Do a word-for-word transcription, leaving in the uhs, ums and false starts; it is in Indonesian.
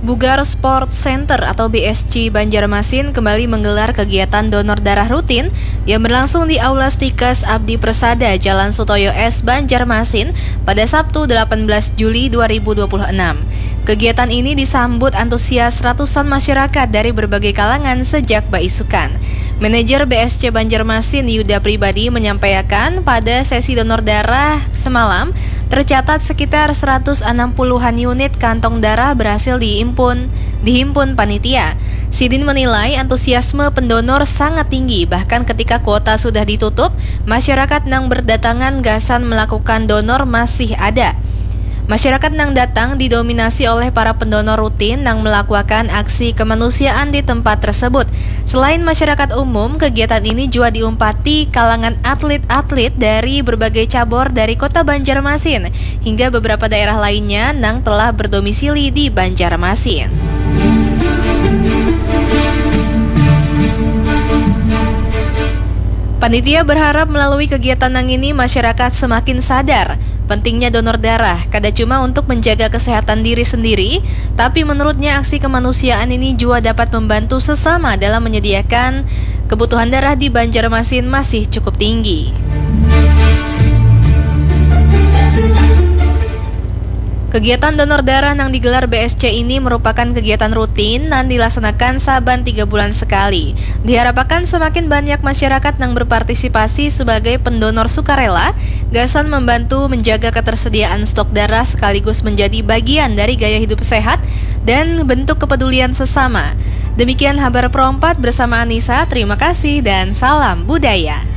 Bugar Sport Center atau B S C Banjarmasin kembali menggelar kegiatan donor darah rutin yang berlangsung di Aula Stikes Abdi Persada, Jalan Sutoyo S, Banjarmasin pada Sabtu delapan belas Juli dua ribu dua puluh enam. Kegiatan ini disambut antusias ratusan masyarakat dari berbagai kalangan sejak baisukan. Manajer B S C Banjarmasin Yuda Pribadi menyampaikan pada sesi donor darah semalam tercatat sekitar seratus enam puluhan unit kantong darah berhasil dihimpun, dihimpun panitia. Sidin menilai antusiasme pendonor sangat tinggi, bahkan ketika kuota sudah ditutup, masyarakat yang berdatangan gasan melakukan donor masih ada. Masyarakat yang datang didominasi oleh para pendonor rutin yang melakukan aksi kemanusiaan di tempat tersebut. Selain masyarakat umum, kegiatan ini juga diumpati kalangan atlet-atlet dari berbagai cabur dari kota Banjarmasin hingga beberapa daerah lainnya yang telah berdomisili di Banjarmasin. Panitia berharap melalui kegiatan yang ini masyarakat semakin sadar pentingnya donor darah, kada cuma untuk menjaga kesehatan diri sendiri, tapi menurutnya aksi kemanusiaan ini juga dapat membantu sesama dalam menyediakan kebutuhan darah di Banjarmasin masih cukup tinggi. Kegiatan donor darah yang digelar B S C ini merupakan kegiatan rutin dan dilaksanakan saban tiga bulan sekali. Diharapkan semakin banyak masyarakat yang berpartisipasi sebagai pendonor sukarela, gasan membantu menjaga ketersediaan stok darah sekaligus menjadi bagian dari gaya hidup sehat dan bentuk kepedulian sesama. Demikian Habar Pro empat bersama Anissa, terima kasih dan salam budaya.